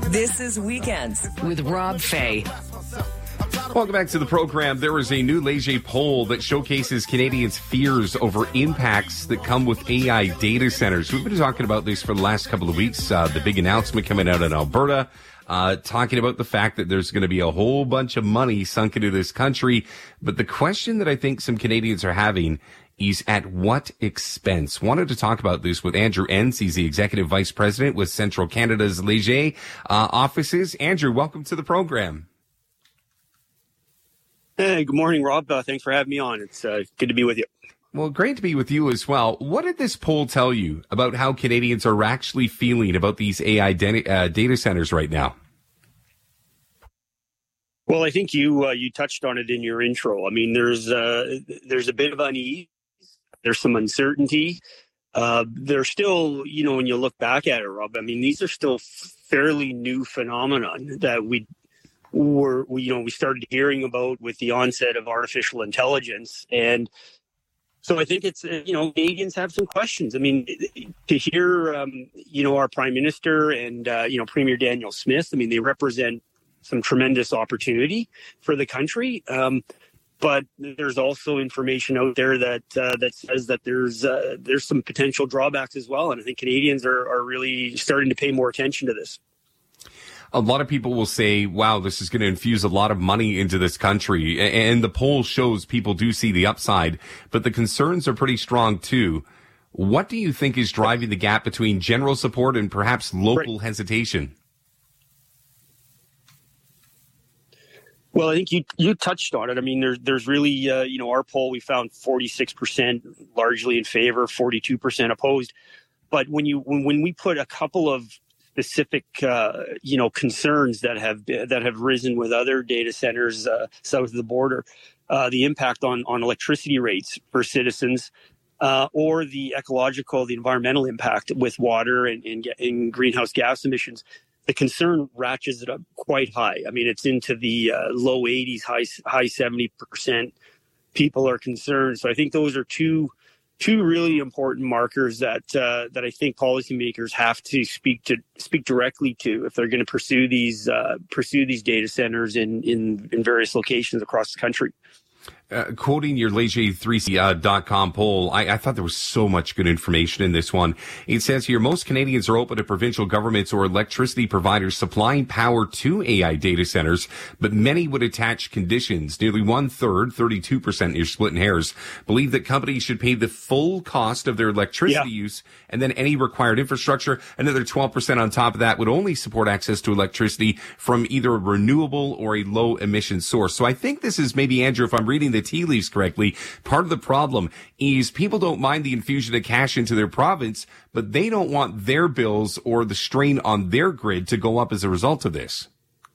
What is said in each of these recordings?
This is Weekends with Rob Fay. Welcome back to the program. There is a new Leger poll that showcases Canadians' fears over impacts that come with AI data centers. We've been talking about this for the last couple of weeks. The big announcement coming out in Alberta, talking about the fact that there's going to be a whole bunch of money sunk into this country. But the question that I think some Canadians are having is at what expense? Wanted to talk about this with Andrew Enns. He's the Executive Vice President with Central Canada's Leger offices. Andrew, welcome to the program. Hey, good morning, Rob. Thanks for having me on. It's good to be with you. Well, great to be with you as well. What did this poll tell you about how Canadians are actually feeling about these AI data centers right now? Well, I think you touched on it in your intro. I mean, there's a bit of unease. There's some uncertainty. There's still, when you look back at it, Rob, I mean, these are still fairly new phenomenon that we started hearing about with the onset of artificial intelligence. And so I think it's, Canadians have some questions. I mean, to hear, our Prime Minister and, Premier Danielle Smith, I mean, they represent some tremendous opportunity for the country. But there's also information out there that says that there's some potential drawbacks as well. And I think Canadians are really starting to pay more attention to this. A lot of people will say, wow, this is going to infuse a lot of money into this country. And the poll shows people do see the upside, but the concerns are pretty strong too. What do you think is driving the gap between general support and perhaps local hesitation? Well, I think you touched on it. I mean, there's really, our poll, we found 46% largely in favor, 42% opposed. But when we put a couple of specific, concerns that have risen with other data centers south of the border, the impact on electricity rates for citizens, or the environmental impact with water and greenhouse gas emissions. The concern ratchets it up quite high. I mean, it's into the low 80s, high 70% people are concerned. So I think those are two really important markers that I think policymakers have to speak directly to if they're going to pursue these data centers in various locations across the country. Quoting your Leger3.com poll, I thought there was so much good information in this one. It says here, most Canadians are open to provincial governments or electricity providers supplying power to AI data centers, but many would attach conditions. Nearly 1/3, 32%, you're splitting hairs, believe that companies should pay the full cost of their electricity use, and then any required infrastructure. Another 12% on top of that would only support access to electricity from either a renewable or a low emission source. So I think this is maybe, Andrew, if I'm reading the tea leaves correctly, part of the problem is people don't mind the infusion of cash into their province, but they don't want their bills or the strain on their grid to go up as a result of this.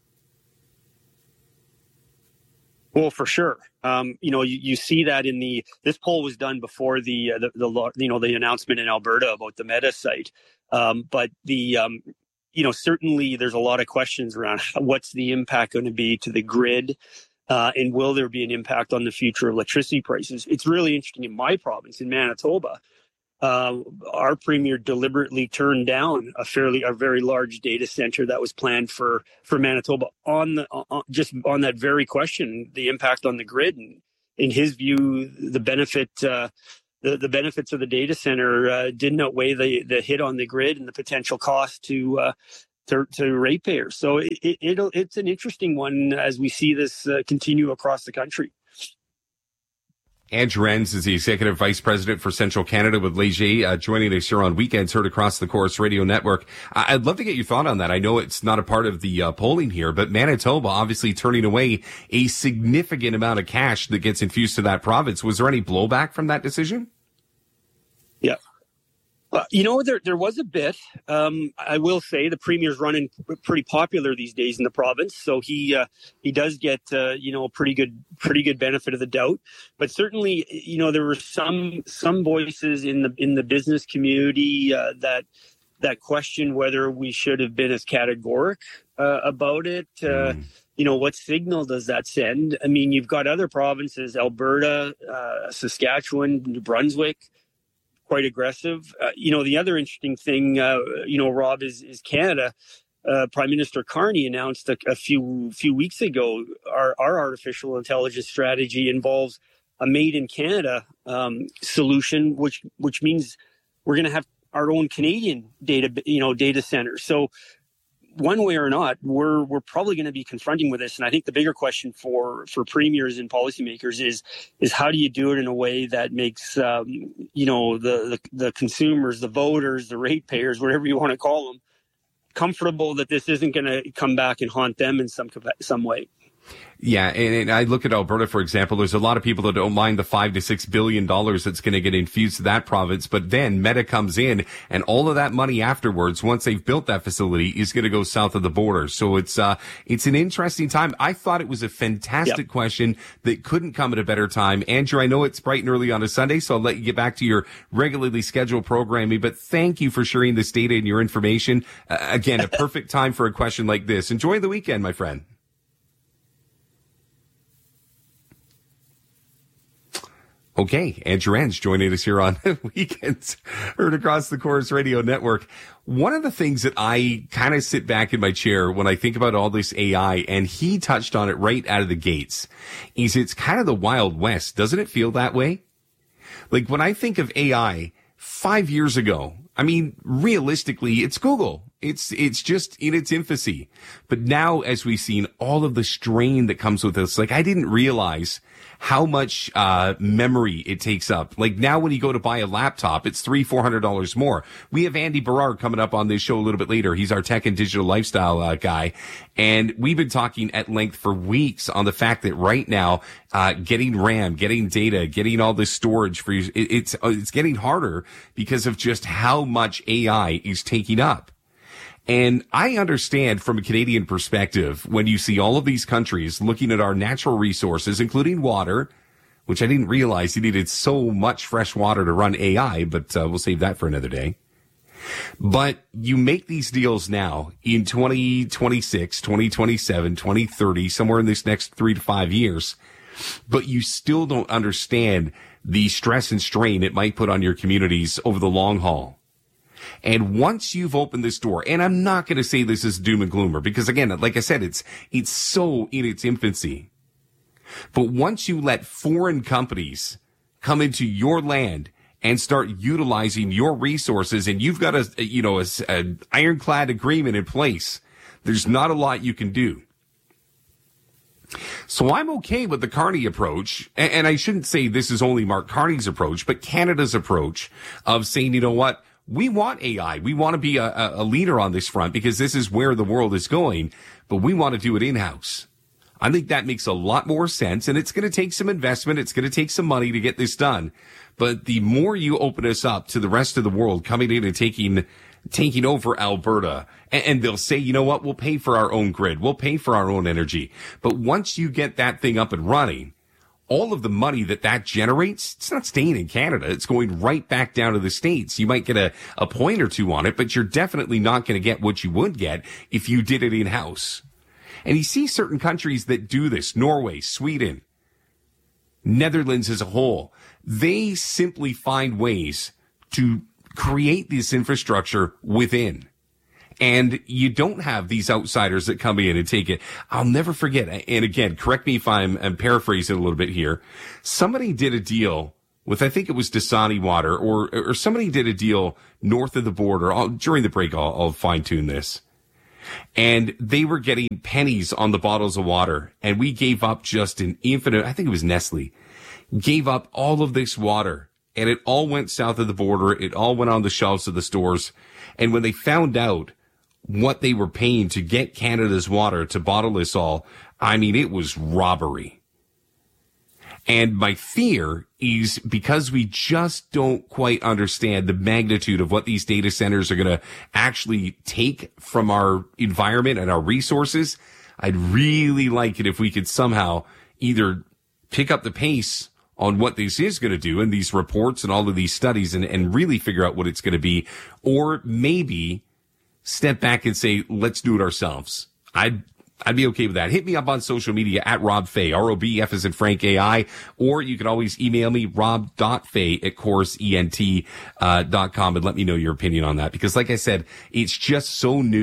Well, for sure. You see that this poll was done before the announcement in Alberta about the Meta site. But certainly there's a lot of questions around what's the impact going to be to the grid. And will there be an impact on the future of electricity prices? It's really interesting in my province, in Manitoba. Our premier deliberately turned down a very large data center that was planned for Manitoba on that very question, the impact on the grid. And in his view, the benefits of the data center didn't outweigh the hit on the grid and the potential cost to ratepayers. So it's an interesting one as we see this continue across the country. Andrew Enns is the Executive Vice President for Central Canada with Leger, joining us here on Weekends, heard across the Corus Radio Network. I'd love to get your thought on that. I know it's not a part of the polling here, but Manitoba obviously turning away a significant amount of cash that gets infused to that province. Was there any blowback from that decision? Yeah. There was a bit. I will say the premier's running pretty popular these days in the province, so he does get pretty good benefit of the doubt. But certainly, there were some voices in the business community that question whether we should have been as categoric about it. What signal does that send? I mean, you've got other provinces, Alberta, Saskatchewan, New Brunswick, quite aggressive. The other interesting thing, Rob, is Canada. Prime Minister Carney announced a few weeks ago, our artificial intelligence strategy involves a made in Canada solution, which means we're going to have our own Canadian data centers. So one way or not, we're probably going to be confronting with this. And I think the bigger question for premiers and policymakers is how do you do it in a way that makes the consumers, the voters, the ratepayers, whatever you want to call them, comfortable that this isn't going to come back and haunt them in some way. Yeah, and I look at Alberta, for example. There's a lot of people that don't mind the $5 to $6 billion that's going to get infused to that province. But then Meta comes in, and all of that money afterwards, once they've built that facility, is going to go south of the border. So it's an interesting time. I thought it was a fantastic question that couldn't come at a better time. Andrew, I know it's bright and early on a Sunday, so I'll let you get back to your regularly scheduled programming. But thank you for sharing this data and your information. Again, a perfect time for a question like this. Enjoy the weekend, my friend. Okay, Andrew Enns joining us here on Weekends, heard across the Corus Radio Network. One of the things that I kind of sit back in my chair when I think about all this AI, and he touched on it right out of the gates, is it's kind of the Wild West. Doesn't it feel that way? Like when I think of AI 5 years ago, I mean, realistically, it's Google. It's just in its infancy. But now, as we've seen all of the strain that comes with this, like I didn't realize how much memory it takes up. Like now when you go to buy a laptop, it's $300-400 more. We have Andy Berard coming up on this show a little bit later. He's our tech and digital lifestyle guy. And we've been talking at length for weeks on the fact that right now, getting RAM, getting data, getting all this storage for you, it's getting harder because of just how much AI is taking up. And I understand from a Canadian perspective, when you see all of these countries looking at our natural resources, including water, which I didn't realize you needed so much fresh water to run AI, but we'll save that for another day. But you make these deals now in 2026, 2027, 2030, somewhere in this next 3 to 5 years, but you still don't understand the stress and strain it might put on your communities over the long haul. And once you've opened this door, and I'm not going to say this is doom and gloomer, because again, like I said, it's so in its infancy. But once you let foreign companies come into your land and start utilizing your resources, and you've got an ironclad agreement in place, there's not a lot you can do. So I'm okay with the Carney approach, and I shouldn't say this is only Mark Carney's approach, but Canada's approach of saying, you know what? We want AI. We want to be a leader on this front because this is where the world is going, but we want to do it in-house. I think that makes a lot more sense, and it's going to take some investment. It's going to take some money to get this done. But the more you open us up to the rest of the world coming in and taking over Alberta, and they'll say, you know what, we'll pay for our own grid. We'll pay for our own energy. But once you get that thing up and running, all of the money that generates, it's not staying in Canada. It's going right back down to the States. You might get a point or two on it, but you're definitely not going to get what you would get if you did it in-house. And you see certain countries that do this, Norway, Sweden, Netherlands as a whole. They simply find ways to create this infrastructure within. And you don't have these outsiders that come in and take it. I'll never forget. And again, correct me if I'm paraphrasing a little bit here. Somebody did a deal with, I think it was Dasani Water, or somebody did a deal north of the border. During the break, I'll fine tune this. And they were getting pennies on the bottles of water. And we gave up just an infinite, I think it was Nestle, gave up all of this water. And it all went south of the border. It all went on the shelves of the stores. And when they found out what they were paying to get Canada's water to bottle this all, I mean, it was robbery. And my fear is because we just don't quite understand the magnitude of what these data centers are going to actually take from our environment and our resources. I'd really like it if we could somehow either pick up the pace on what this is going to do in these reports and all of these studies and really figure out what it's going to be, or maybe step back and say, let's do it ourselves. I'd be okay with that. Hit me up on social media at Rob Fay, ROBF as in Frank AI, or you can always email me, rob.fay@corusent.com, and let me know your opinion on that. Because like I said, it's just so new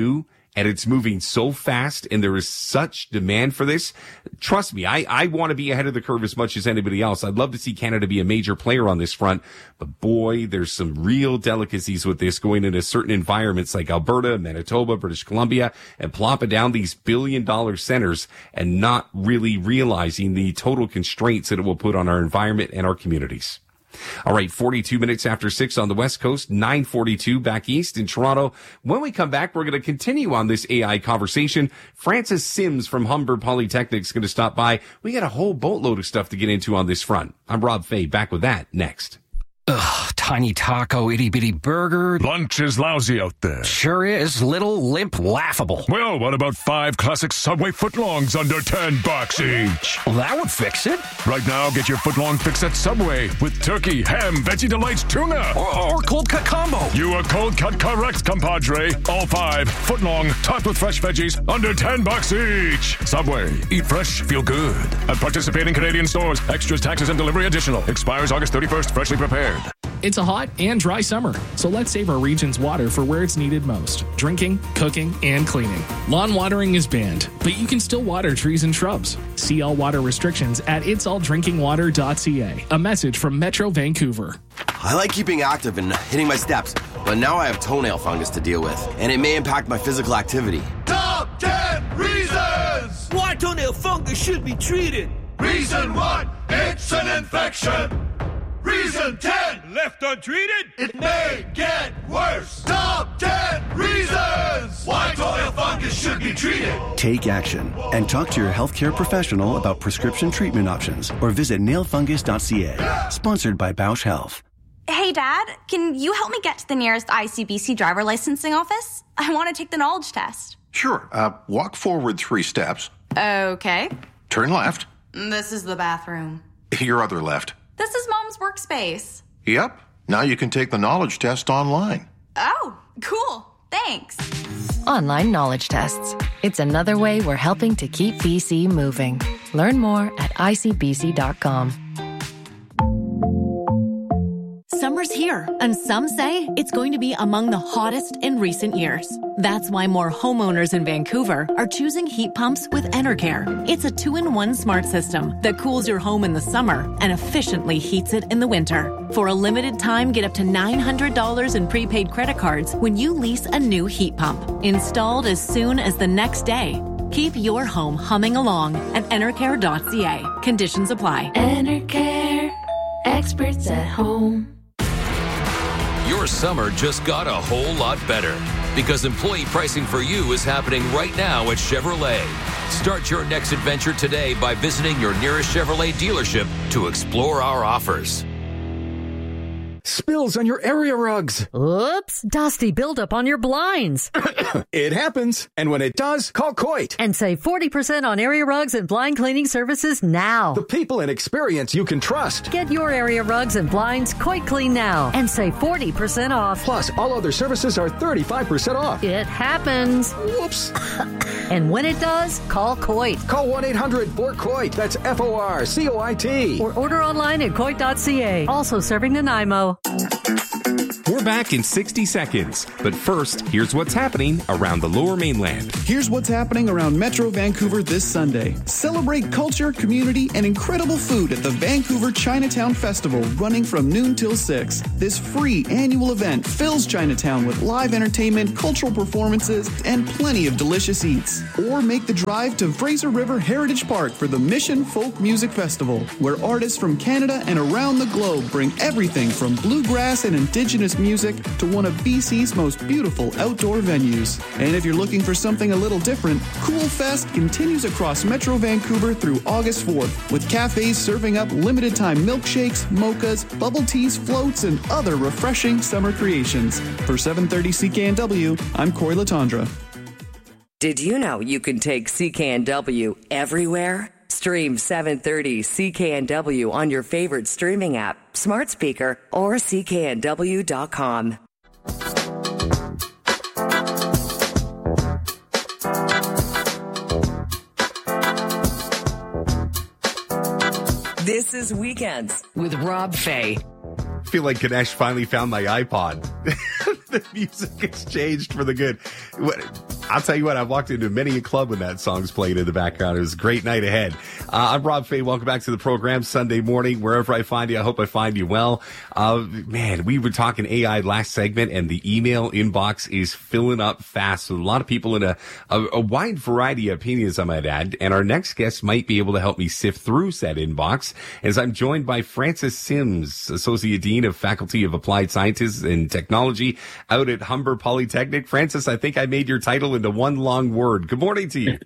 and it's moving so fast, and there is such demand for this. Trust me, I want to be ahead of the curve as much as anybody else. I'd love to see Canada be a major player on this front, but boy, there's some real delicacies with this going into certain environments like Alberta, Manitoba, British Columbia, and plopping down these billion-dollar centers and not really realizing the total constraints that it will put on our environment and our communities. All right, 42 minutes after 6 on the West Coast, 9:42 back east in Toronto. When we come back, we're going to continue on this AI conversation. Francis Sims from Humber Polytechnic is going to stop by. We got a whole boatload of stuff to get into on this front. I'm Rob Fay, back with that next. Ugh, tiny taco, itty-bitty burger. Lunch is lousy out there. Sure is. Little, limp, laughable. Well, what about 5 classic Subway footlongs under $10 each? Well, that would fix it. Right now, get your footlong fix at Subway with turkey, ham, Veggie Delights, tuna. Or cold cut combo. You are cold cut correct, compadre. All 5 footlong, topped with fresh veggies, under $10 each. Subway. Eat fresh, feel good. At participating Canadian stores. Extras, taxes, and delivery additional. Expires August 31st. Freshly prepared. It's a hot and dry summer, so let's save our region's water for where it's needed most: drinking, cooking, and cleaning. Lawn watering is banned, but you can still water trees and shrubs. See all water restrictions at itsalldrinkingwater.ca. A message from Metro Vancouver. I like keeping active and hitting my steps, but now I have toenail fungus to deal with, and it may impact my physical activity. Top 10 reasons why toenail fungus should be treated. Reason 1, it's an infection. Reason 10, left untreated, it may get worse. Top 10 reasons why toenail fungus should be treated. Take action and talk to your healthcare professional about prescription treatment options or visit nailfungus.ca. Sponsored by Bausch Health. Hey, Dad, can you help me get to the nearest ICBC driver licensing office? I want to take the knowledge test. Sure. Walk forward 3 steps. Okay. Turn left. This is the bathroom. Your other left. This is Mom's workspace. Yep. Now you can take the knowledge test online. Oh, cool. Thanks. Online knowledge tests. It's another way we're helping to keep BC moving. Learn more at icbc.com. Summer's here, and some say it's going to be among the hottest in recent years. That's why more homeowners in Vancouver are choosing heat pumps with Enercare. It's a 2-in-1 smart system that cools your home in the summer and efficiently heats it in the winter. For a limited time, get up to $900 in prepaid credit cards when you lease a new heat pump. Installed as soon as the next day. Keep your home humming along at Enercare.ca. Conditions apply. Enercare. Experts at home. Your summer just got a whole lot better because employee pricing for you is happening right now at Chevrolet. Start your next adventure today by visiting your nearest Chevrolet dealership to explore our offers. Spills on your area rugs. Oops, dusty buildup on your blinds. It happens, and when it does, call Coit. And save 40% on area rugs and blind cleaning services now. The people and experience you can trust. Get your area rugs and blinds Coit Clean now and save 40% off. Plus, all other services are 35% off. It happens. Whoops. And when it does, call Coit. Call 1-800-4COIT. That's FORCOIT. Or order online at Coit.ca. Also serving Nanaimo. We're back in 60 seconds. But first, here's what's happening around the Lower Mainland. Here's what's happening around Metro Vancouver this Sunday. Celebrate culture, community, and incredible food at the Vancouver Chinatown Festival, running from noon till 6. This free annual event fills Chinatown with live entertainment, cultural performances, and plenty of delicious eats. Or make the drive to Fraser River Heritage Park for the Mission Folk Music Festival, where artists from Canada and around the globe bring everything from bluegrass and indigenous music to one of BC's most beautiful outdoor venues. And if you're looking for something a little different, Cool Fest continues across Metro Vancouver through August 4th, with cafes serving up limited-time milkshakes, mochas, bubble teas, floats, and other refreshing summer creations. For 730 CKNW, I'm Corey Latondra. Did you know you can take CKNW everywhere? Stream 730 CKNW on your favorite streaming app, smart speaker, or cknw.com. This is Weekends with Rob Fay. I feel like Ganesh finally found my iPod. The music has changed for the good. I'll tell you what, I've walked into many a club when that song's played in the background. It was a great night ahead. I'm Rob Fay. Welcome back to the program Sunday morning. Wherever I find you, I hope I find you well. Man, we were talking AI last segment, and the email inbox is filling up fast with a lot of people in a wide variety of opinions, I might add. And our next guest might be able to help me sift through said inbox, as I'm joined by Francis Sims, Associate Dean of Faculty of Applied Sciences and Technology out at Humber Polytechnic. Francis, I think I made your title into one long word. Good morning to you.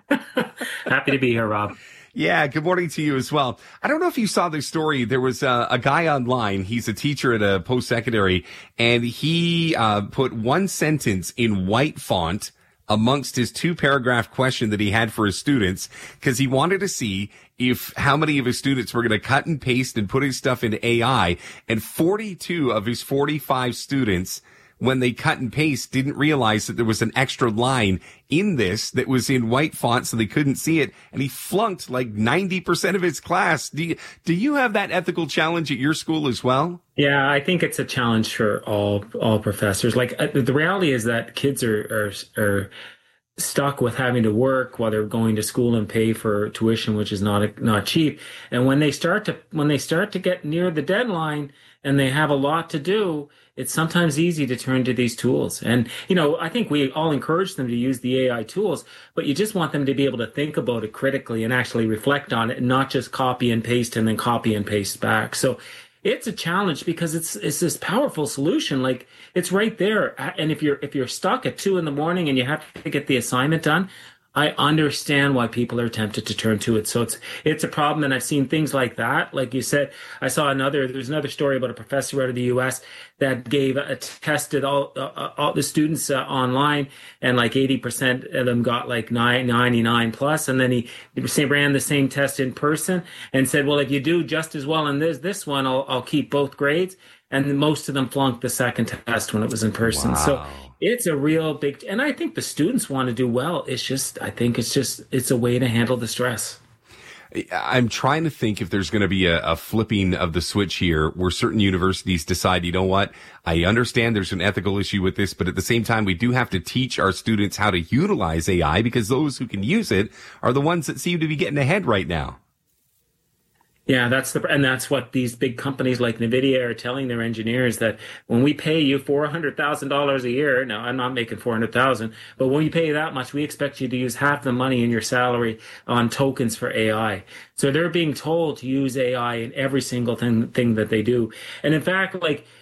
Happy to be here, Rob. Yeah, good morning to you as well. I don't know if you saw this story. There was a guy online. He's a teacher at a post-secondary, and he put one sentence in white font amongst his 2-paragraph question that he had for his students, because he wanted to see how many of his students were going to cut and paste and put his stuff into AI. And 42 of his 45 students, when they cut and paste, didn't realize that there was an extra line in this that was in white font, so they couldn't see it. And he flunked like 90% of his class. Do you have that ethical challenge at your school as well? Yeah, I think it's a challenge for all professors. Like, the reality is that kids are stuck with having to work while they're going to school and pay for tuition, which is not cheap. And when they start to get near the deadline and they have a lot to do, it's sometimes easy to turn to these tools. And, I think we all encourage them to use the AI tools, but you just want them to be able to think about it critically and actually reflect on it, and not just copy and paste and then copy and paste back. So it's a challenge, because it's this powerful solution. Like, it's right there. And if you're stuck at 2 a.m. and you have to get the assignment done, I understand why people are tempted to turn to it. So it's a problem. And I've seen things like that. Like you said, there's another story about a professor out of the US that tested all the students online, and like 80% of them got like 99 plus. And then he ran the same test in person and said, well, if you do just as well in this one, I'll keep both grades. And most of them flunked the second test when it was in person. Wow. So it's a real big, and I think the students want to do well. It's a way to handle the stress. I'm trying to think if there's going to be a flipping of the switch here, where certain universities decide, you know what, I understand there's an ethical issue with this, but at the same time, we do have to teach our students how to utilize AI, because those who can use it are the ones that seem to be getting ahead right now. Yeah, that's what these big companies like NVIDIA are telling their engineers, that when we pay you $400,000 a year, now I'm not making $400,000, but when we pay you that much, we expect you to use half the money in your salary on tokens for AI. So they're being told to use AI in every single thing that they do. And in fact,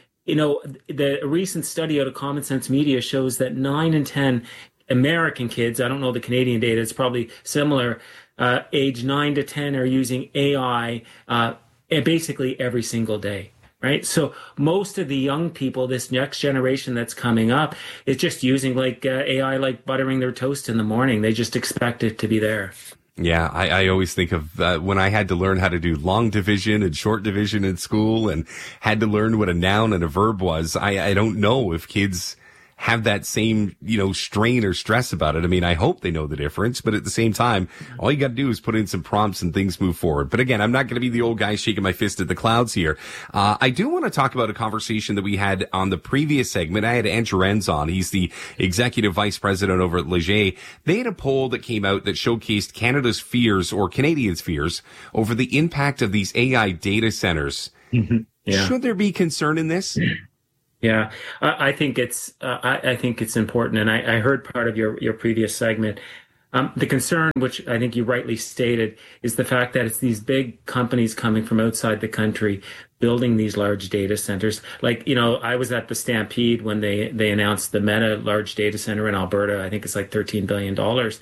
the recent study out of Common Sense Media shows that 9 in 10 American kids, I don't know the Canadian data, it's probably similar, age 9 to 10 are using AI basically every single day, right? So most of the young people, this next generation that's coming up, is just using AI like buttering their toast in the morning. They just expect it to be there. Yeah, I always think of when I had to learn how to do long division and short division in school, and had to learn what a noun and a verb was. I don't know if kids have that same, strain or stress about it. I mean, I hope they know the difference, but at the same time, all you got to do is put in some prompts and things move forward. But again, I'm not going to be the old guy shaking my fist at the clouds here. I do want to talk about a conversation that we had on the previous segment. I had Andrew Enns on. He's the executive vice president over at Leger. They had a poll that came out that showcased Canada's fears, or Canadians' fears, over the impact of these AI data centers. Mm-hmm. Yeah. Should there be concern in this? Yeah, I think it's important, and I heard part of your previous segment. The concern, which I think you rightly stated, is the fact that it's these big companies coming from outside the country building these large data centers. I was at the Stampede when they announced the Meta large data center in Alberta. I think it's like $13 billion.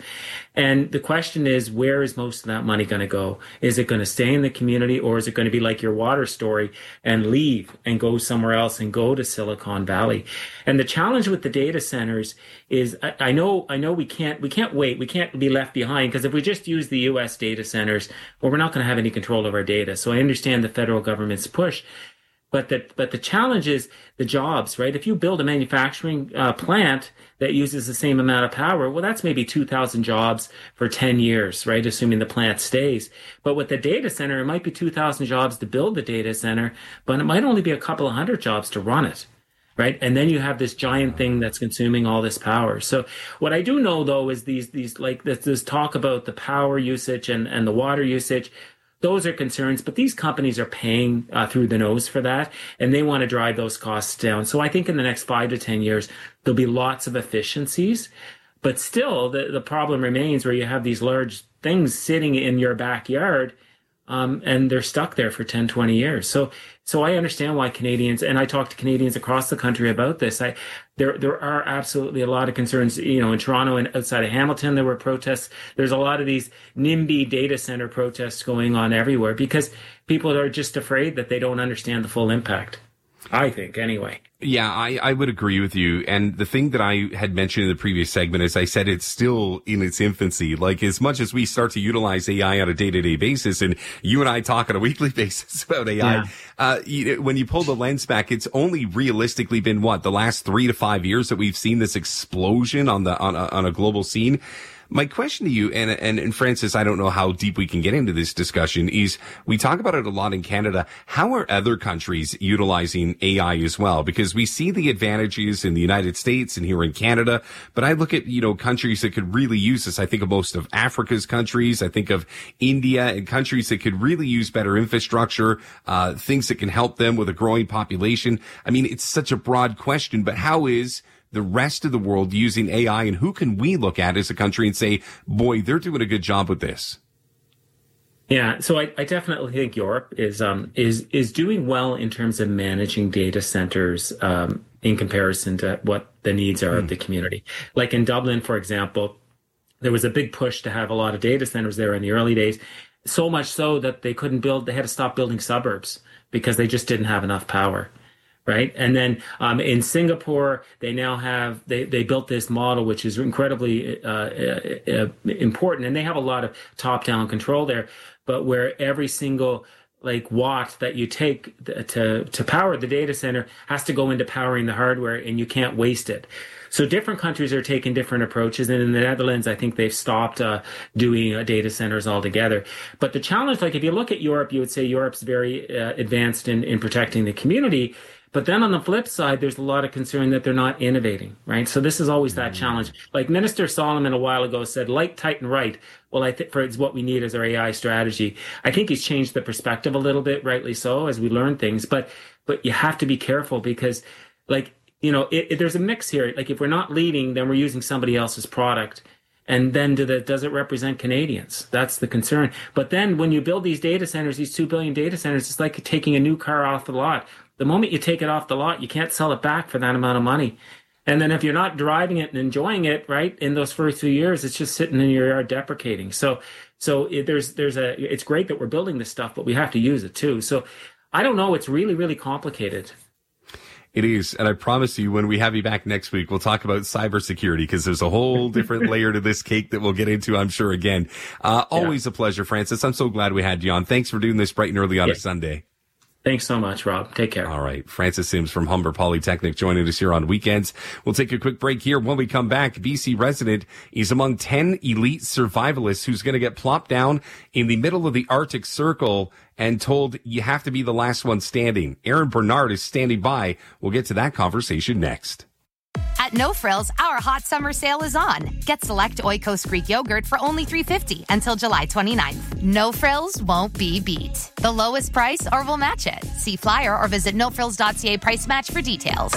And the question is, where is most of that money going to go? Is it going to stay in the community, or is it going to be like your water story and leave and go somewhere else and go to Silicon Valley? And the challenge with the data centers is, I know we can't wait. We can't be left behind, because if we just use the US data centers, well, we're not going to have any control of our data. So I understand the federal government's push. But the challenge is the jobs, right? If you build a manufacturing plant that uses the same amount of power, well, that's maybe 2,000 jobs for 10 years, right? Assuming the plant stays. But with the data center, it might be 2,000 jobs to build the data center, but it might only be a couple of hundred jobs to run it. right? And then you have this giant thing that's consuming all this power. So what I do know, though, is these like this talk about the power usage and the water usage. Those are concerns, but these companies are paying through the nose for that, and they want to drive those costs down. So I think in the next 5 to 10 years, there'll be lots of efficiencies, but still the problem remains where you have these large things sitting in your backyard, and they're stuck there for 10, 20 years. So I understand why Canadians, and I talk to Canadians across the country about this. There are absolutely a lot of concerns. You know, in Toronto and outside of Hamilton, there were protests. There's a lot of these NIMBY data center protests going on everywhere because people are just afraid that they don't understand the full impact. I think, anyway. Yeah, I would agree with you. And the thing that I had mentioned in the previous segment is I said it's still in its infancy. Like, as much as we start to utilize AI on a day-to-day basis, and you and I talk on a weekly basis about AI, when you pull the lens back, it's only realistically been the last 3 to 5 years that we've seen this explosion on a global scene. My question to you, and Francis, I don't know how deep we can get into this discussion, is we talk about it a lot in Canada. How are other countries utilizing AI as well? Because we see the advantages in the United States and here in Canada, but I look at, countries that could really use this. I think of most of Africa's countries. I think of India and countries that could really use better infrastructure, things that can help them with a growing population. I mean, it's such a broad question, but how is the rest of the world using AI, and who can we look at as a country and say, boy, they're doing a good job with this? Yeah, so I definitely think Europe is doing well in terms of managing data centers in comparison to what the needs are of the community. Like in Dublin, for example, there was a big push to have a lot of data centers there in the early days, so much so that they couldn't build, they had to stop building suburbs because they just didn't have enough power. Right. And then in Singapore, they now have they built this model, which is incredibly important. And they have a lot of top down control there. But where every single watt that you take to power the data center has to go into powering the hardware, and you can't waste it. So different countries are taking different approaches. And in the Netherlands, I think they've stopped doing data centers altogether. But the challenge, if you look at Europe, you would say Europe's very advanced in protecting the community. But then on the flip side, there's a lot of concern that they're not innovating, right? So this is always that challenge. Like Minister Solomon a while ago said, light, tight, and right. Well, I think it's what we need as our AI strategy. I think he's changed the perspective a little bit, rightly so, as we learn things. But you have to be careful because, there's a mix here. Like if we're not leading, then we're using somebody else's product. And then does it represent Canadians? That's the concern. But then when you build these data centers, these 2 billion data centers, it's like taking a new car off the lot. The moment you take it off the lot, you can't sell it back for that amount of money. And then if you're not driving it and enjoying it, right, in those first few years, it's just sitting in your yard deprecating. So it's great that we're building this stuff, but we have to use it too. So I don't know. It's really, really complicated. It is. And I promise you, when we have you back next week, we'll talk about cybersecurity because there's a whole different layer to this cake that we'll get into, I'm sure, again. Always a pleasure, Francis. I'm so glad we had you on. Thanks for doing this bright and early on a Sunday. Thanks so much, Rob. Take care. All right. Francis Sims from Humber Polytechnic joining us here on Weekends. We'll take a quick break here. When we come back, BC resident is among 10 elite survivalists who's going to get plopped down in the middle of the Arctic Circle and told you have to be the last one standing. Aaron Bernard is standing by. We'll get to that conversation next. At No Frills, our hot summer sale is on. Get select Oikos Greek yogurt for only $3.50 until July 29th. No Frills won't be beat. The lowest price or we'll match it. See flyer or visit nofrills.ca price match for details.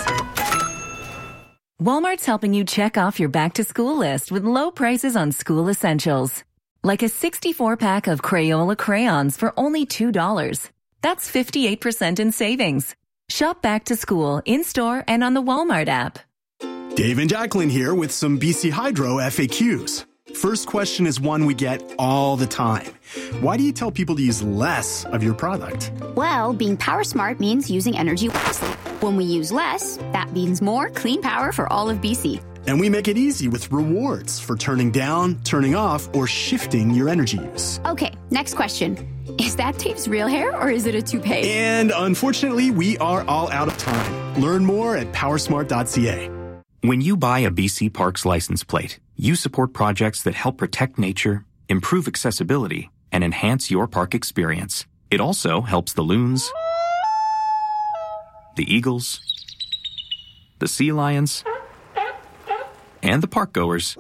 Walmart's helping you check off your back-to-school list with low prices on school essentials. Like a 64-pack of Crayola crayons for only $2. That's 58% in savings. Shop back to school in-store and on the Walmart app. Dave and Jacqueline here with some BC Hydro FAQs. First question is one we get all the time. Why do you tell people to use less of your product? Well, being power smart means using energy wisely. When we use less, that means more clean power for all of BC. And we make it easy with rewards for turning down, turning off, or shifting your energy use. Okay, next question. Is that Dave's real hair or is it a toupee? And unfortunately, we are all out of time. Learn more at powersmart.ca. When you buy a BC Parks license plate, you support projects that help protect nature, improve accessibility, and enhance your park experience. It also helps the loons, the eagles, the sea lions, and the park goers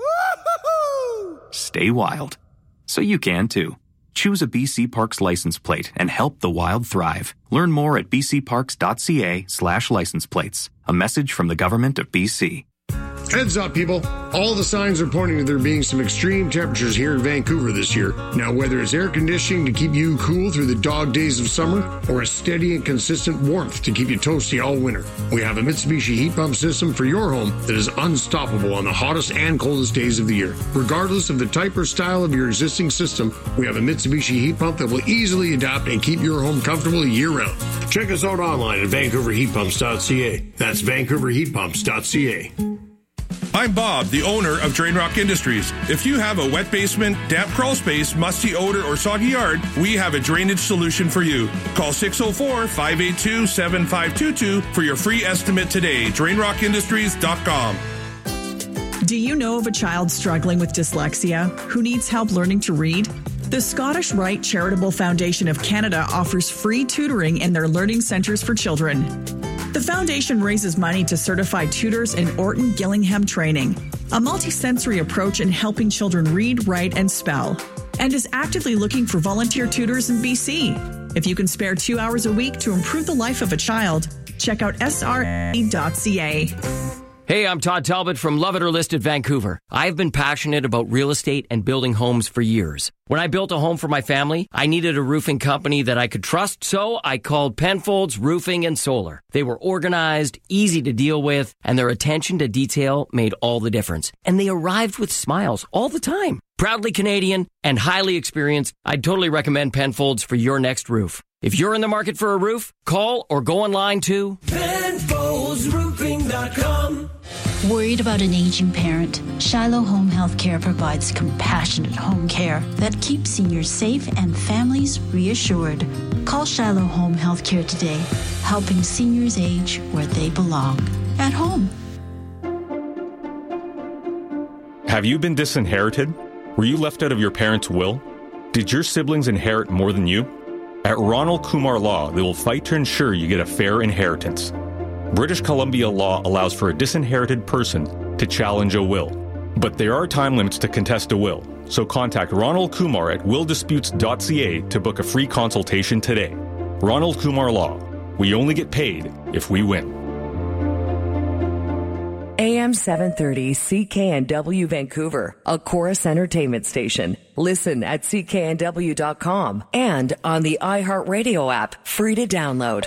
stay wild. So you can too. Choose a BC Parks license plate and help the wild thrive. Learn more at bcparks.ca/license plates. A message from the Government of BC. Heads up, people. All the signs are pointing to there being some extreme temperatures here in Vancouver this year. Now, whether it's air conditioning to keep you cool through the dog days of summer or a steady and consistent warmth to keep you toasty all winter, we have a Mitsubishi heat pump system for your home that is unstoppable on the hottest and coldest days of the year. Regardless of the type or style of your existing system, we have a Mitsubishi heat pump that will easily adapt and keep your home comfortable year-round. Check us out online at vancouverheatpumps.ca. That's vancouverheatpumps.ca. I'm Bob, the owner of Drain Rock Industries. If you have a wet basement, damp crawl space, musty odor, or soggy yard, we have a drainage solution for you. Call 604-582-7522 for your free estimate today. DrainRockIndustries.com. Do you know of a child struggling with dyslexia who needs help learning to read? The Scottish Rite Charitable Foundation of Canada offers free tutoring in their learning centres for children. The foundation raises money to certify tutors in Orton Gillingham training, a multisensory approach in helping children read, write, and spell, and is actively looking for volunteer tutors in BC. If you can spare 2 hours a week to improve the life of a child, check out sra.ca. Hey, I'm Todd Talbot from Love It or List It Vancouver. I've been passionate about real estate and building homes for years. When I built a home for my family, I needed a roofing company that I could trust, so I called Penfolds Roofing and Solar. They were organized, easy to deal with, and their attention to detail made all the difference. And they arrived with smiles all the time. Proudly Canadian and highly experienced, I'd totally recommend Penfolds for your next roof. If you're in the market for a roof, call or go online to PenfoldsRoofing.com. Worried about an aging parent? Shiloh Home Healthcare provides compassionate home care that keeps seniors safe and families reassured. Call Shiloh Home Healthcare today, helping seniors age where they belong, at home. Have you been disinherited? Were you left out of your parents' will? Did your siblings inherit more than you? At Ronald Kumar Law, they will fight to ensure you get a fair inheritance. British Columbia law allows for a disinherited person to challenge a will. But there are time limits to contest a will, so contact Ronald Kumar at willdisputes.ca to book a free consultation today. Ronald Kumar Law. We only get paid if we win. AM 730 CKNW Vancouver, a Chorus Entertainment station. Listen at cknw.com and on the iHeartRadio app, free to download.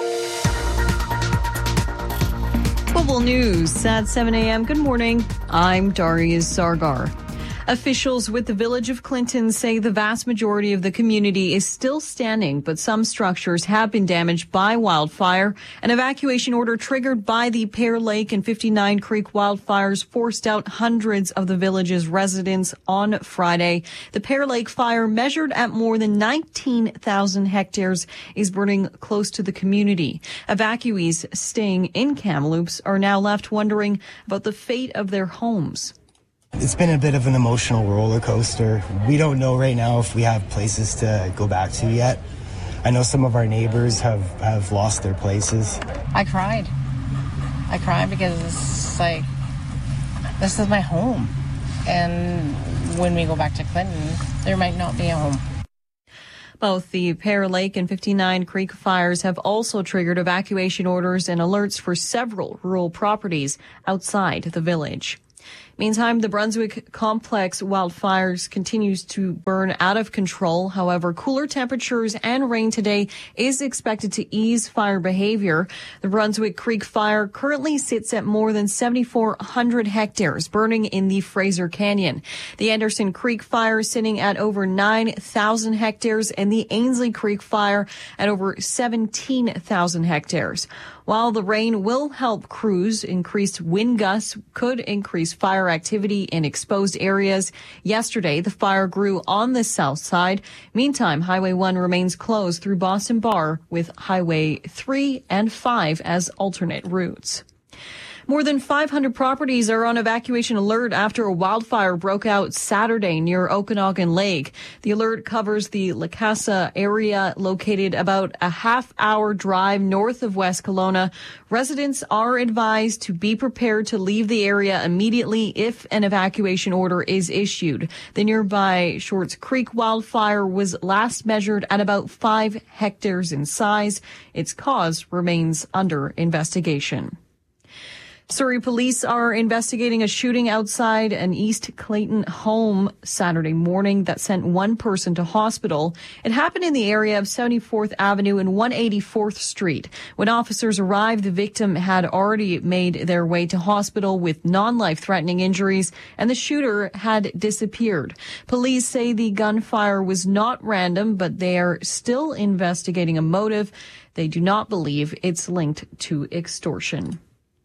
Global News at 7 a.m. Good morning. I'm Darius Sargar. Officials with the Village of Clinton say the vast majority of the community is still standing, but some structures have been damaged by wildfire. An evacuation order triggered by the Pear Lake and 59 Creek wildfires forced out hundreds of the village's residents on Friday. The Pear Lake fire, measured at more than 19,000 hectares, is burning close to the community. Evacuees staying in Kamloops are now left wondering about the fate of their homes. It's been a bit of an emotional roller coaster. We don't know right now if we have places to go back to yet. I know some of our neighbors have lost their places. I cried because it's like, this is my home. And when we go back to Clinton, there might not be a home. Both the Pear Lake and 59 Creek fires have also triggered evacuation orders and alerts for several rural properties outside the village. Meantime, the Brunswick Complex wildfires continues to burn out of control. However, cooler temperatures and rain today is expected to ease fire behavior. The Brunswick Creek fire currently sits at more than 7,400 hectares, burning in the Fraser Canyon. The Anderson Creek fire is sitting at over 9,000 hectares and the Ainsley Creek fire at over 17,000 hectares. While the rain will help crews, increased wind gusts could increase fire activity in exposed areas. Yesterday, the fire grew on the south side. Meantime, Highway 1 remains closed through Boston Bar, with Highway 3 and 5 as alternate routes. More than 500 properties are on evacuation alert after a wildfire broke out Saturday near Okanagan Lake. The alert covers the La Casa area located about a half-hour drive north of West Kelowna. Residents are advised to be prepared to leave the area immediately if an evacuation order is issued. The nearby Shorts Creek wildfire was last measured at about 5 hectares in size. Its cause remains under investigation. Surrey police are investigating a shooting outside an East Clayton home Saturday morning that sent one person to hospital. It happened in the area of 74th Avenue and 184th Street. When officers arrived, the victim had already made their way to hospital with non-life-threatening injuries, and the shooter had disappeared. Police say the gunfire was not random, but they are still investigating a motive. They do not believe it's linked to extortion.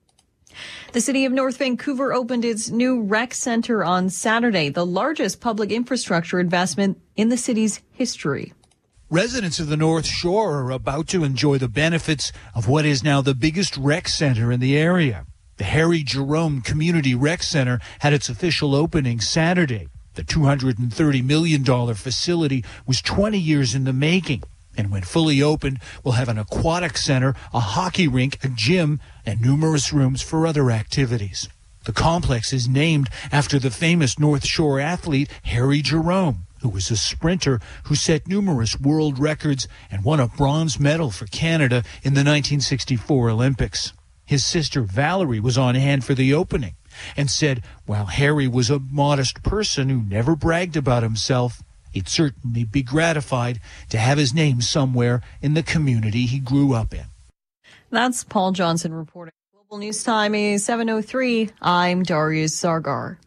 The city of North Vancouver opened its new rec center on Saturday, the largest public infrastructure investment in the city's history. Residents of the North Shore are about to enjoy the benefits of what is now the biggest rec center in the area. The Harry Jerome Community Rec Center had its official opening Saturday. The $230 million facility was 20 years in the making, and when fully opened, will have an aquatic center, a hockey rink, a gym, and numerous rooms for other activities. The complex is named after the famous North Shore athlete Harry Jerome, who was a sprinter who set numerous world records and won a bronze medal for Canada in the 1964 Olympics. His sister Valerie was on hand for the opening and said, while Harry was a modest person who never bragged about himself, he'd certainly be gratified to have his name somewhere in the community he grew up in. That's Paul Johnson reporting. Global News Time is 7:03. I'm Darius Sargar.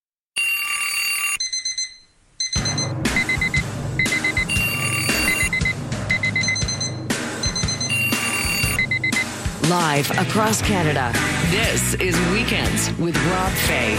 Live across Canada, this is Weekends with Rob Fay.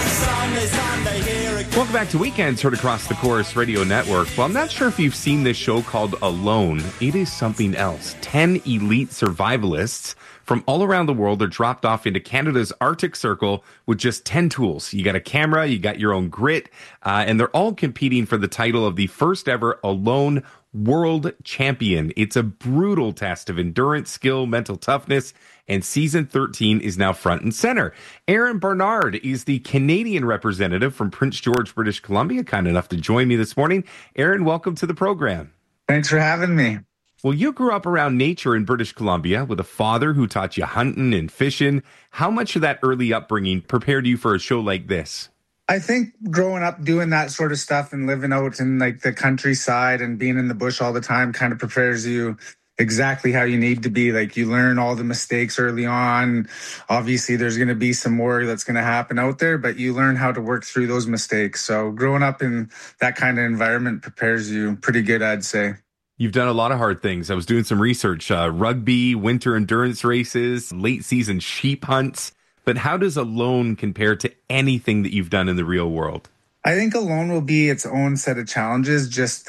Welcome back to Weekends, heard across the Chorus Radio Network. Well, I'm not sure if you've seen this show called Alone. It is something else. 10 elite survivalists from all around the world are dropped off into Canada's Arctic Circle with just 10 tools. You got a camera, you got your own grit, and they're all competing for the title of the first ever Alone World Champion. It's a brutal test of endurance, skill, mental toughness, and season 13 is now front and center. Aaron Barnard is the Canadian representative from Prince George, British Columbia, kind enough to join me this morning. Aaron, welcome to the program. Thanks for having me. Well, you grew up around nature in British Columbia with a father who taught you hunting and fishing. How much of that early upbringing prepared you for a show like this? I think growing up doing that sort of stuff and living out in like the countryside and being in the bush all the time kind of prepares you exactly how you need to be. Like you learn all the mistakes early on. Obviously, there's going to be some more that's going to happen out there, but you learn how to work through those mistakes. So growing up in that kind of environment prepares you pretty good, I'd say. You've done a lot of hard things. I was doing some research, rugby, winter endurance races, late season sheep hunts. But how does Alone compare to anything that you've done in the real world? I think Alone will be its own set of challenges, just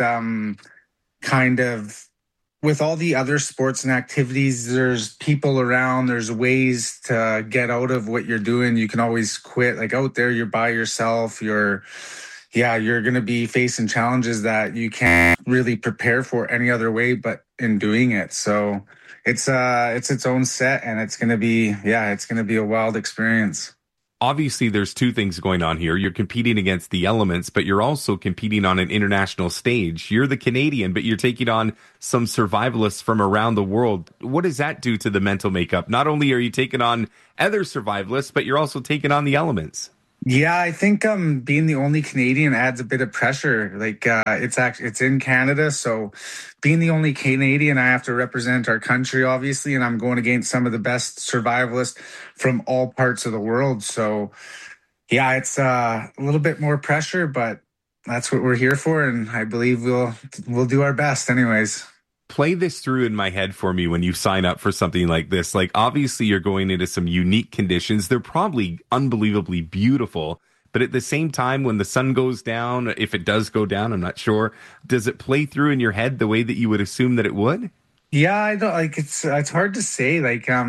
kind of with all the other sports and activities, there's people around, there's ways to get out of what you're doing. You can always quit. Like out there, you're by yourself. You're going to be facing challenges that you can't really prepare for any other way but in doing it. So it's its own set, and it's going to be a wild experience. Obviously, there's two things going on here. You're competing against the elements, but you're also competing on an international stage. You're the Canadian, but you're taking on some survivalists from around the world. What does that do to the mental makeup? Not only are you taking on other survivalists, but you're also taking on the elements. Yeah, I think being the only Canadian adds a bit of pressure. Like it's in Canada, so being the only Canadian, I have to represent our country, obviously, and I'm going against some of the best survivalists from all parts of the world. So, yeah, it's a little bit more pressure, but that's what we're here for, and I believe we'll do our best, anyways. Play this through in my head for me when you sign up for something like this. Like, obviously, you're going into some unique conditions. They're probably unbelievably beautiful. But at the same time, when the sun goes down, if it does go down, I'm not sure, does it play through in your head the way that you would assume that it would? Yeah, I don't, like it's hard to say. Like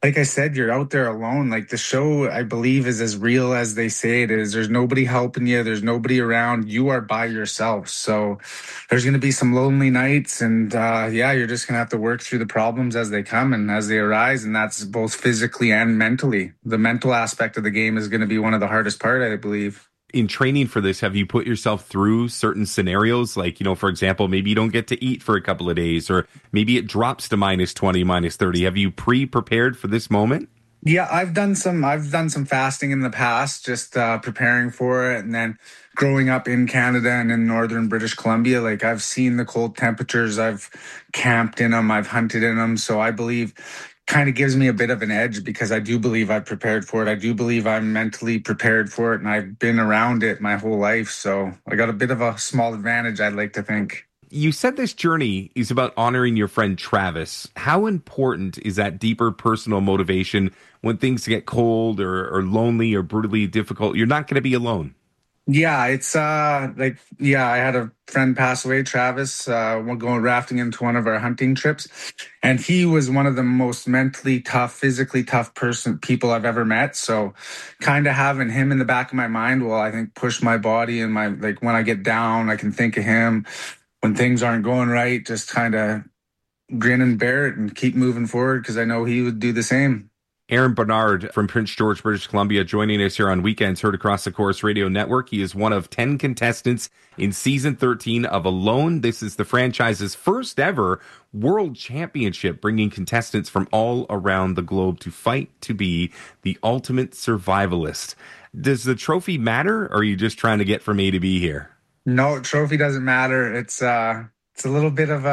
like I said, you're out there alone. Like the show, I believe, is as real as they say it is. There's nobody helping you. There's nobody around. You are by yourself. So there's going to be some lonely nights. And you're just going to have to work through the problems as they come and as they arise. And that's both physically and mentally. The mental aspect of the game is going to be one of the hardest part, I believe. In training for this, have you put yourself through certain scenarios? Like, for example, maybe you don't get to eat for a couple of days, or maybe it drops to -20, -30. Have you prepared for this moment? Yeah, I've done some fasting in the past, just preparing for it. And then growing up in Canada and in northern British Columbia, like I've seen the cold temperatures, I've camped in them, I've hunted in them. So I believe kind of gives me a bit of an edge because I do believe I've prepared for it. I do believe I'm mentally prepared for it, and I've been around it my whole life. So I got a bit of a small advantage, I'd like to think. You said this journey is about honoring your friend Travis. How important is that deeper personal motivation when things get cold or lonely or brutally difficult? You're not going to be alone. Yeah, it's I had a friend pass away, Travis, we're going rafting into one of our hunting trips. And he was one of the most mentally tough, physically tough people I've ever met. So kind of having him in the back of my mind will, I think, push my body and when I get down, I can think of him. When things aren't going right, just kind of grin and bear it and keep moving forward because I know he would do the same. Aaron Bernard from Prince George, British Columbia, joining us here on Weekends Heard Across the Corus Radio Network. He is one of 10 contestants in season 13 of Alone. This is the franchise's first ever world championship, bringing contestants from all around the globe to fight to be the ultimate survivalist. Does the trophy matter, or are you just trying to get from A to B here? No, trophy doesn't matter. It's a little bit of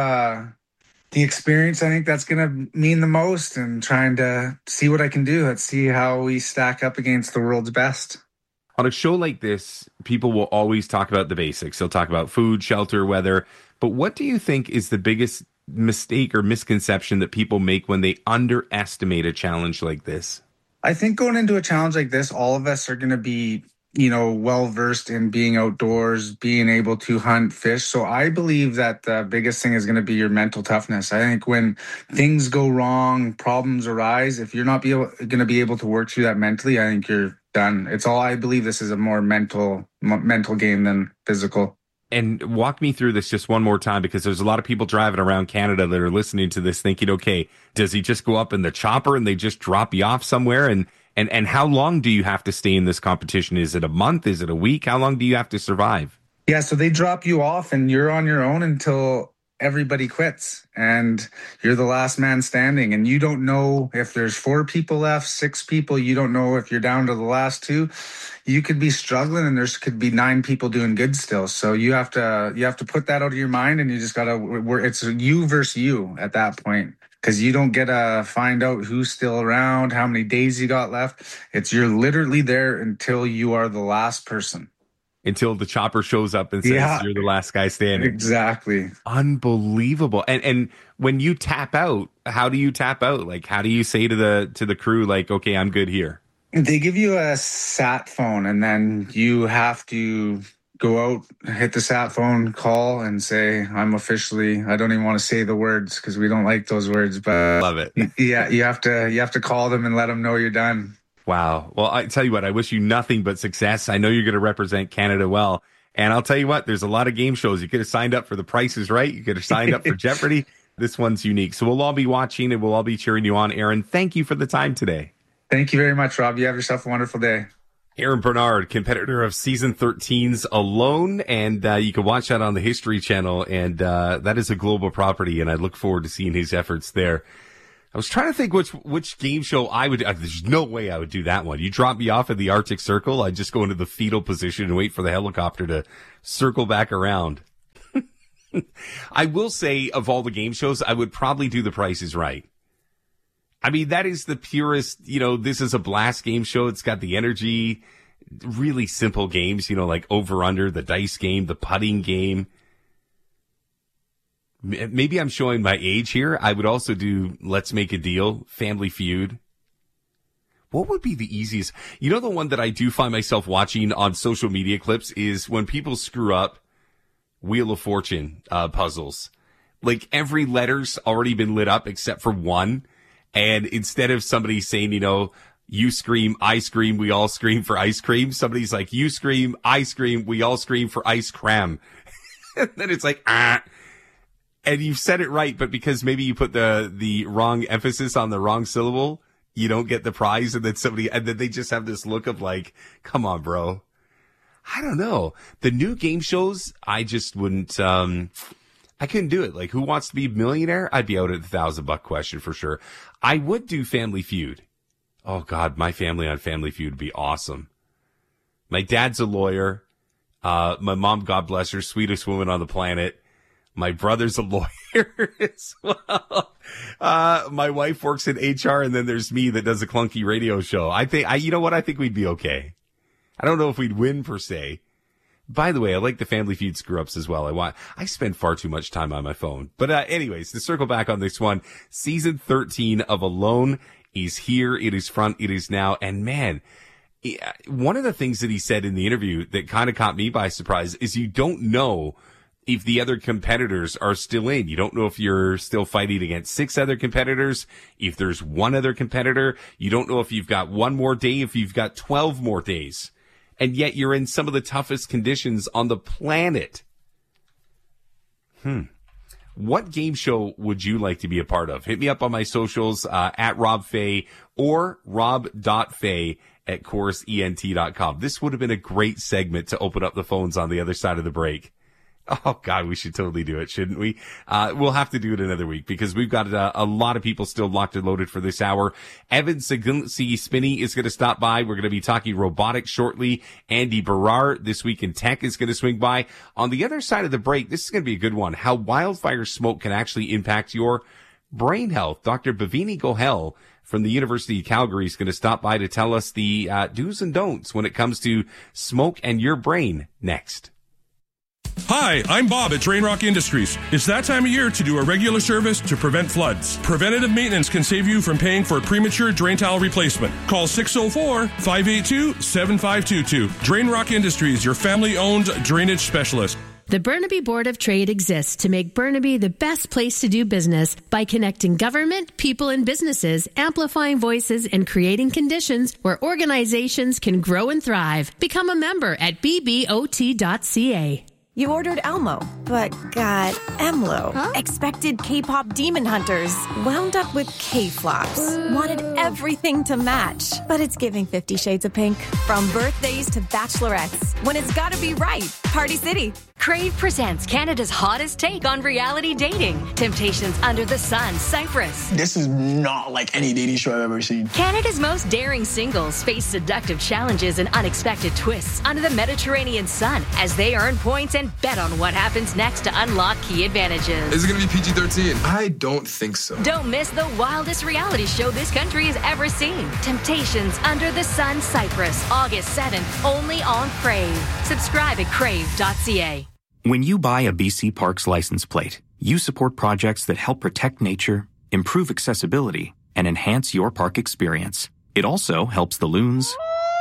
the experience, I think, that's going to mean the most, and trying to see what I can do. Let's see how we stack up against the world's best. On a show like this, people will always talk about the basics. They'll talk about food, shelter, weather. But what do you think is the biggest mistake or misconception that people make when they underestimate a challenge like this? I think going into a challenge like this, all of us are going to be well-versed in being outdoors, being able to hunt, fish. So I believe that the biggest thing is going to be your mental toughness. I think when things go wrong, problems arise, if you're not going to be able to work through that mentally, I think you're done. I believe this is a more mental game than physical. And walk me through this just one more time, because there's a lot of people driving around Canada that are listening to this thinking, okay, does he just go up in the chopper and they just drop you off somewhere? And how long do you have to stay in this competition? Is it a month? Is it a week? How long do you have to survive? Yeah, so they drop you off and you're on your own until everybody quits and you're the last man standing. And you don't know if there's 4 people left, 6 people. You don't know if you're down to the last 2. You could be struggling and there could be 9 people doing good still. So you have to put that out of your mind, and you just got to, it's you versus you at that point. Because you don't get to find out who's still around, how many days you got left. You're literally there until you are the last person. Until the chopper shows up and says you're the last guy standing. Exactly. Unbelievable. And when you tap out, how do you tap out? Like, how do you say to the crew, like, okay, I'm good here? They give you a sat phone, and then you have to go out, hit the sat phone, call, and say, I'm officially, I don't even want to say the words because we don't like those words, but love it. Yeah, you have to call them and let them know you're done. Wow. Well, I tell you what, I wish you nothing but success. I know you're going to represent Canada well. And I'll tell you what, there's a lot of game shows. You could have signed up for The Price is Right. You could have signed up for Jeopardy. This one's unique. So we'll all be watching and we'll all be cheering you on. Aaron, thank you for the time today. Thank you very much, Rob. You have yourself a wonderful day. Aaron Bernard, competitor of season 13's Alone, and you can watch that on the History Channel, and that is a global property, and I look forward to seeing his efforts there. I was trying to think which game show I would. There's no way I would do that one. You drop me off at the Arctic Circle, I'd just go into the fetal position and wait for the helicopter to circle back around. I will say, of all the game shows, I would probably do The Price is Right. I mean, that is the purest, this is a blast game show. It's got the energy, really simple games, like over under, the dice game, the putting game. Maybe I'm showing my age here. I would also do Let's Make a Deal, Family Feud. What would be the easiest? The one that I do find myself watching on social media clips is when people screw up Wheel of Fortune puzzles. Like every letter's already been lit up except for one. And instead of somebody saying, you scream, I scream, we all scream for ice cream, somebody's like, you scream, I scream, we all scream for ice cream. And then it's like, ah. And you've said it right, but because maybe you put the wrong emphasis on the wrong syllable, you don't get the prize. And then they just have this look of like, come on, bro. I don't know. The new game shows, I just wouldn't, I couldn't do it. Like, Who Wants to Be a Millionaire? I'd be out at the $1,000 question for sure. I would do Family Feud. Oh God, my family on Family Feud would be awesome. My dad's a lawyer. My mom, God bless her, sweetest woman on the planet. My brother's a lawyer as well. My wife works in HR, and then there's me that does a clunky radio show. I think we'd be okay. I don't know if we'd win per se. By the way, I like the Family Feud screw-ups as well. I spend far too much time on my phone. But anyways, to circle back on this one, season 13 of Alone is here. It is front. It is now. And man, one of the things that he said in the interview that kind of caught me by surprise is you don't know if the other competitors are still in. You don't know if you're still fighting against 6 other competitors, if there's one other competitor. You don't know if you've got one more day, if you've got 12 more days. And yet you're in some of the toughest conditions on the planet. What game show would you like to be a part of? Hit me up on my socials, at Rob Fay or rob.fay@chorusent.com. This would have been a great segment to open up the phones on the other side of the break. Oh God, we should totally do it, shouldn't we? We'll have to do it another week because we've got a lot of people still locked and loaded for this hour. Evan Spinney is going to stop by. We're going to be talking robotics shortly. Andy Barrar, This Week in Tech, is going to swing by. On the other side of the break, this is going to be a good one. How wildfire smoke can actually impact your brain health. Dr. Bhavini Gohel from the University of Calgary is going to stop by to tell us the do's and don'ts when it comes to smoke and your brain next. Hi, I'm Bob at Drain Rock Industries. It's that time of year to do a regular service to prevent floods. Preventative maintenance can save you from paying for a premature drain tile replacement. Call 604-582-7522. Drain Rock Industries, your family-owned drainage specialist. The Burnaby Board of Trade exists to make Burnaby the best place to do business by connecting government, people, and businesses, amplifying voices, and creating conditions where organizations can grow and thrive. Become a member at bbot.ca. You ordered Elmo, but got Emlo. Huh? Expected K-pop demon hunters. Wound up with K-flops. Wanted everything to match, but it's giving 50 Shades of Pink. From birthdays to bachelorettes, when it's gotta be right. Party City. Crave presents Canada's hottest take on reality dating. Temptations Under the Sun, Cyprus. This is not like any dating show I've ever seen. Canada's most daring singles face seductive challenges and unexpected twists under the Mediterranean sun as they earn points and bet on what happens next to unlock key advantages. Is it going to be PG-13? I don't think so. Don't miss the wildest reality show this country has ever seen. Temptations Under the Sun, Cyprus, August 7th, only on Crave. Subscribe at crave.ca. When you buy a BC Parks license plate, you support projects that help protect nature, improve accessibility, and enhance your park experience. It also helps the loons,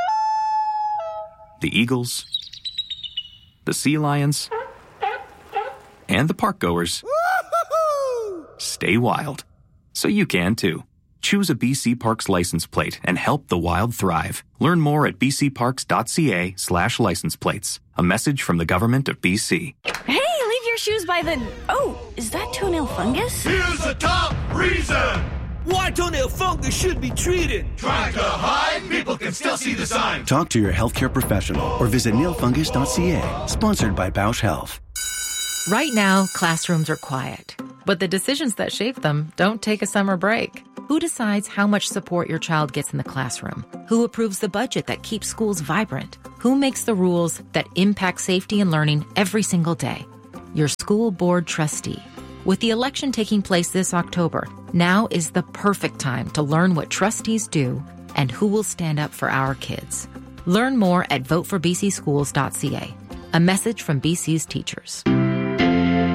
the eagles, the sea lions, and the park goers stay wild. So you can too. Choose a BC Parks license plate and help the wild thrive. Learn more at bcparks.ca/license plates. A message from the government of BC. Hey, leave your shoes by the... Oh, is that toenail fungus? Here's the top reason why toenail fungus should be treated. Trying to hide? People can still see the sign. Talk to your healthcare professional or visit nailfungus.ca. Sponsored by Bausch Health. Right now, classrooms are quiet, but the decisions that shape them don't take a summer break. Who decides how much support your child gets in the classroom? Who approves the budget that keeps schools vibrant? Who makes the rules that impact safety and learning every single day? Your school board trustee. With the election taking place this October, now is the perfect time to learn what trustees do and who will stand up for our kids. Learn more at voteforbcschools.ca. A message from BC's teachers.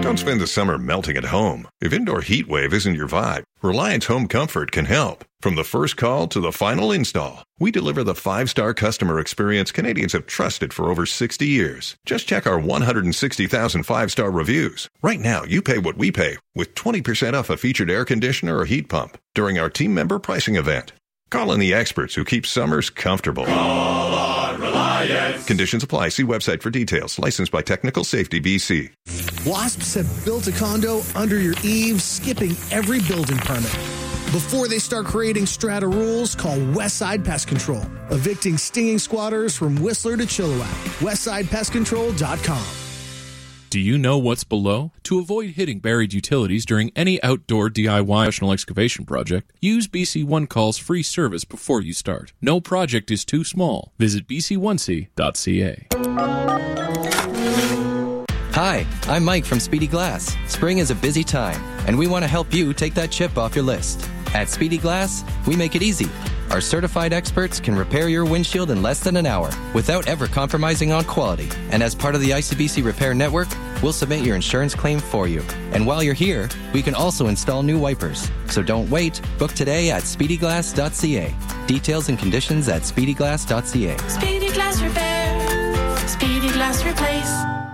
Don't spend the summer melting at home. If indoor heat wave isn't your vibe, Reliance Home Comfort can help. From the first call to the final install, we deliver the 5-star customer experience Canadians have trusted for over 60 years. Just check our 160,000 5-star reviews. Right now, you pay what we pay with 20% off a featured air conditioner or heat pump during our team member pricing event. Call in the experts who keep summers comfortable. Call on Reliance. Conditions apply. See website for details. Licensed by Technical Safety BC. Wasps have built a condo under your eaves, skipping every building permit. Before they start creating strata rules, call Westside Pest Control, evicting stinging squatters from Whistler to Chilliwack. WestsidePestControl.com. Do you know what's below? To avoid hitting buried utilities during any outdoor DIY professional excavation project, use BC One Call's free service before you start. No project is too small. Visit bc1c.ca. Hi, I'm Mike from Speedy Glass. Spring is a busy time, and we want to help you take that chip off your list. At Speedy Glass, we make it easy. Our certified experts can repair your windshield in less than an hour without ever compromising on quality. And as part of the ICBC Repair Network, we'll submit your insurance claim for you. And while you're here, we can also install new wipers. So don't wait. Book today at speedyglass.ca. Details and conditions at speedyglass.ca. Speedy Glass Repair. Speedy Glass Replace.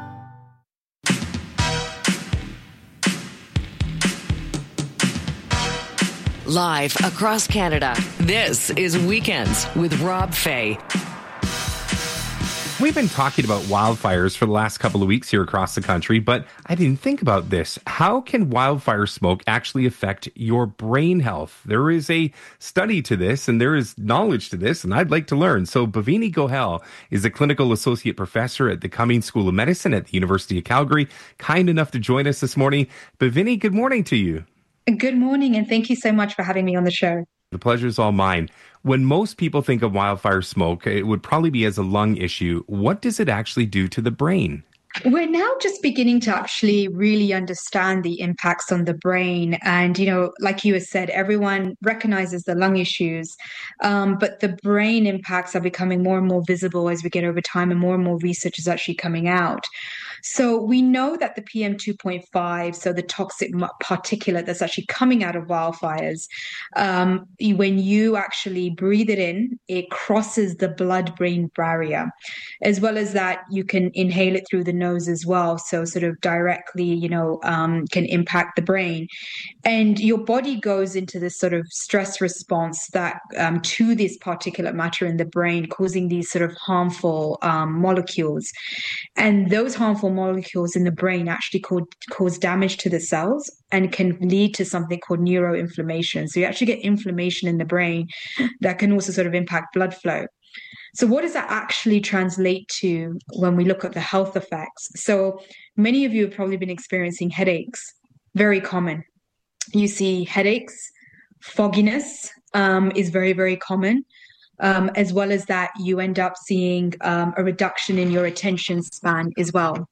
Live across Canada, this is Weekends with Rob Fay. We've been talking about wildfires for the last couple of weeks here across the country, but I didn't think about this. How can wildfire smoke actually affect your brain health? There is a study to this, and there is knowledge to this, and I'd like to learn. So Bhavini Gohel is a clinical associate professor at the Cummings School of Medicine at the University of Calgary, kind enough to join us this morning. Bhavini, good morning to you. Good morning, and thank you so much for having me on the show. The pleasure is all mine. When most people think of wildfire smoke, it would probably be as a lung issue. What does it actually do to the brain? We're now just beginning to actually really understand the impacts on the brain. And, you know, like you had said, everyone recognizes the lung issues, but the brain impacts are becoming more and more visible as we get over time, and more research is actually coming out. So we know that the PM2.5, so the toxic particulate that's actually coming out of wildfires, when you actually breathe it in, it crosses the blood-brain barrier. As well as that, you can inhale it through the nose as well. So sort of directly, can impact the brain. And your body goes into this sort of stress response that to this particulate matter in the brain, causing these sort of harmful molecules. And those harmful molecules in the brain actually cause damage to the cells and can lead to something called neuroinflammation. So you actually get inflammation in the brain that can also sort of impact blood flow. So what does that actually translate to when we look at the health effects? So many of you have probably been experiencing headaches, very common. You see headaches, fogginess is very, very common. As well as that, you end up seeing a reduction in your attention span as well.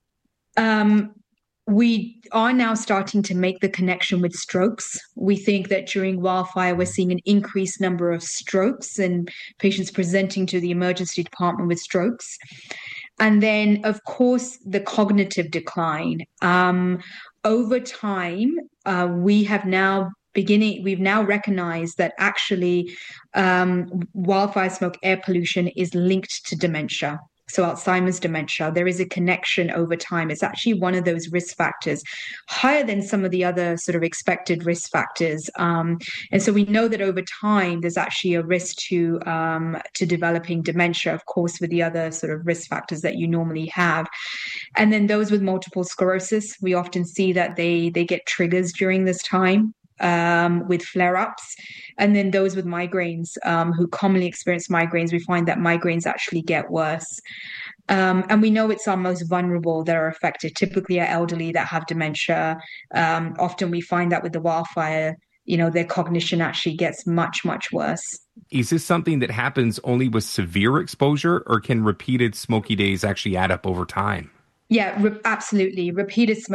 We are now starting to make the connection with strokes. We think that during wildfire, we're seeing an increased number of strokes and patients presenting to the emergency department with strokes. And then, of course, the cognitive decline. Over time, we've now recognized that actually wildfire smoke, air pollution is linked to dementia. So Alzheimer's dementia, there is a connection over time. It's actually one of those risk factors, higher than some of the other sort of expected risk factors. And so we know that over time, there's actually a risk to developing dementia, of course, with the other sort of risk factors that you normally have. And then those with multiple sclerosis, we often see that they get triggers during this time. With flare-ups, and then those with migraines who commonly experience migraines, we find that migraines actually get worse. And we know it's our most vulnerable that are affected, typically are elderly that have dementia. Often we find that with the wildfire, their cognition actually gets much, much worse. Is this something that happens only with severe exposure, or can repeated smoky days actually add up over time? Yeah, absolutely. Repeated smoke